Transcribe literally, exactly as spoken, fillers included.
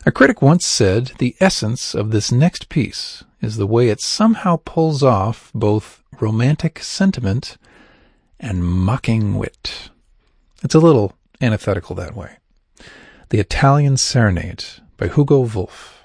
A critic once said the essence of this next piece is the way it somehow pulls off both romantic sentiment and mocking wit. It's a little antithetical that way. The Italian Serenade by Hugo Wolf.